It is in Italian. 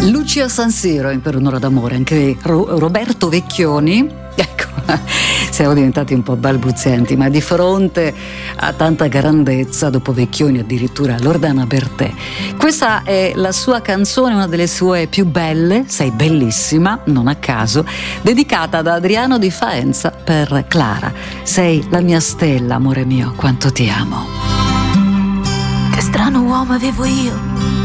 Lucia San Siro in Per un'ora d'amore, anche Roberto Vecchioni. Ecco, siamo diventati un po' balbuzienti, ma di fronte a tanta grandezza, dopo Vecchioni addirittura Loredana Bertè. Questa è la sua canzone, una delle sue più belle, Sei bellissima, non a caso, dedicata da Adriano Di Faenza per Clara. Sei la mia stella, amore mio, quanto ti amo. Che strano uomo avevo io,